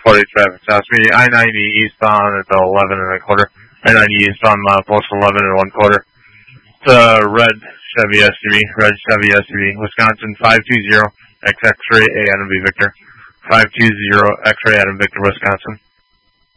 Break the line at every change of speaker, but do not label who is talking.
40 traffic stops. Me, I-90 eastbound at the 11 and a quarter. I-90 eastbound, post 11 and 1/4. It's a red Chevy SUV, Wisconsin 520 X-Ray A Adam V Victor. 520 X-Ray Adam Victor, Wisconsin.